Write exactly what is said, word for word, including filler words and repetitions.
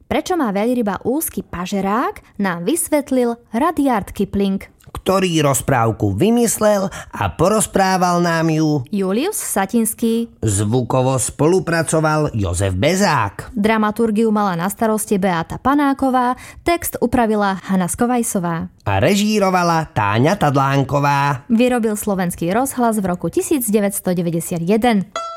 Prečo má veľryba úzky pažerák, nám vysvetlil Rudyard Kipling, ktorý rozprávku vymyslel a porozprával nám ju Julius Satinský. Zvukovo spolupracoval Jozef Bezák. Dramaturgiu mala na starosti Beata Panáková, text upravila Hana Skovajsová. A režírovala Táňa Tadlánková. Vyrobil Slovenský rozhlas v roku devätnásť deväťdesiatjeden.